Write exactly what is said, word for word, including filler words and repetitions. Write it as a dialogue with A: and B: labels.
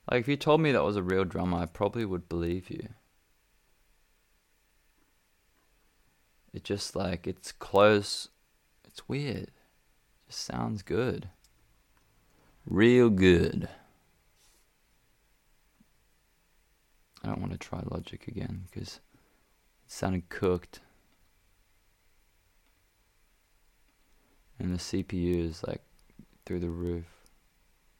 A: Like, if you told me that was a real drummer, I probably would believe you. It just, like, it's close. It's weird. It just sounds good. Real good. I don't want to try Logic again, because it sounded cooked. And the C P U is, like, through the roof.